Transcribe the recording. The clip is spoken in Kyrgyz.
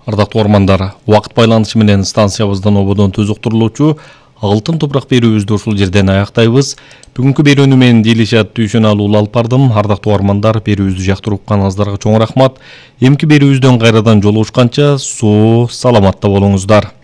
Ардактуу угармандар, убакыт байланышы менен станциябыздан ободон төз уктурулуучу алтын топурак берүүбүздү ушул жерден аяктайбыз. Бүгүнкү берүүнү мен Дилишат Дүйшөналуу алып бардым. Ардактуу угармандар, берүүбүздү жактырып укканыңыздарга чоң рахмат. Эмки берүүбүздөн кайрадан жолугушканча саламатта болуңуздар.